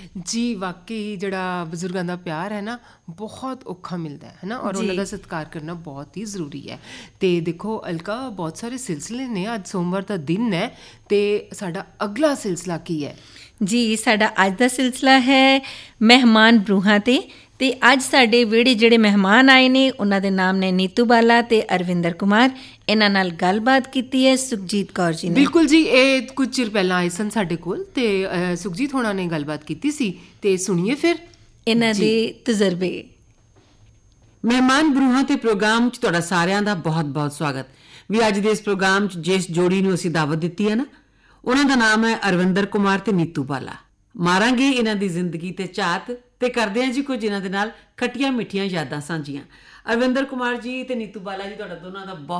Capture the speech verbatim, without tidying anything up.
ਜੀ ਵਾਕਈ ਜਿਹੜਾ ਬਜ਼ੁਰਗਾਂ ਦਾ ਪਿਆਰ ਹੈ ਨਾ ਬਹੁਤ ਔਖਾ ਮਿਲਦਾ ਹੈ ਨਾ, ਔਰ ਉਹਨਾਂ ਦਾ ਸਤਿਕਾਰ ਕਰਨਾ ਬਹੁਤ ਹੀ ਜ਼ਰੂਰੀ ਹੈ। ਤੇ ਦੇਖੋ ਅਲਕਾ, ਬਹੁਤ ਸਾਰੇ ਸਿਲਸਿਲੇ ਨੇ। ਅੱਜ ਸੋਮਵਾਰ ਦਾ ਦਿਨ ਹੈ ਤੇ ਸਾਡਾ ਅਗਲਾ ਸਿਲਸਿਲਾ ਕੀ ਹੈ? ਜੀ, ਸਾਡਾ ਅੱਜ ਦਾ ਸਿਲਸਿਲਾ ਹੈ ਮਹਿਮਾਨ ਬਰੂਹਾਂ 'ਤੇ। ਅਤੇ ਅੱਜ ਸਾਡੇ ਵਿਹੜੇ ਜਿਹੜੇ ਮਹਿਮਾਨ ਆਏ ਨੇ ਉਹਨਾਂ ਦੇ ਨਾਮ ਨੇ ਨੀਤੂ ਬਾਲਾ ਅਤੇ ਅਰਵਿੰਦਰ ਕੁਮਾਰ। ਇਹਨਾਂ ਨਾਲ ਗੱਲਬਾਤ ਕੀਤੀ ਹੈ ਸੁਖਜੀਤ ਕੌਰ ਜੀ ਨੇ। ਬਿਲਕੁਲ ਜੀ, ਇਹ ਕੁਝ ਚਿਰ ਪਹਿਲਾਂ ਆਏ ਸਨ ਸਾਡੇ ਕੋਲ ਤੇ ਸੁਖਜੀਤ ਹੋਣਾ ਨੇ ਗੱਲਬਾਤ ਕੀਤੀ ਸੀ, ਤੇ ਸੁਣੀਏ ਫਿਰ ਇਹਨਾਂ ਦੇ ਤਜਰਬੇ। ਮਹਿਮਾਨ ਬਰੂਹਾਂ ਤੇ ਪ੍ਰੋਗਰਾਮ 'ਚ ਤੁਹਾਡਾ ਸਾਰਿਆਂ ਦਾ ਬਹੁਤ ਬਹੁਤ ਸਵਾਗਤ। ਵੀ ਅੱਜ ਦੇ ਇਸ ਪ੍ਰੋਗਰਾਮ 'ਚ ਜਿਸ ਜੋੜੀ ਨੂੰ ਅਸੀਂ ਦਾਵਤ ਦਿੱਤੀ ਹੈ ਨਾ, ਉਹਨਾਂ ਦਾ ਨਾਮ ਹੈ ਅਰਵਿੰਦਰ ਕੁਮਾਰ ਤੇ ਨੀਤੂ ਬਾਲਾ। ਮਾਰਾਂਗੇ ਇਹਨਾਂ ਦੀ ਜ਼ਿੰਦਗੀ ਤੇ ਝਾਤ ਤੇ ਕਰਦੇ ਹਾਂ ਜੀ ਕੁਝ ਇਹਨਾਂ ਦੇ ਨਾਲ ਖੱਟੀਆਂ ਮਿੱਠੀਆਂ ਯਾਦਾਂ ਸਾਂਝੀਆਂ। ਅਰਵਿੰਦਰ ਕੁਮਾਰ ਜੀ ਤੇ ਨੀਤੂ ਬਾਲਾ ਜੀ, ਤੁਹਾਡਾ ਦੋਨਾਂ ਦਾ ਬਹੁਤ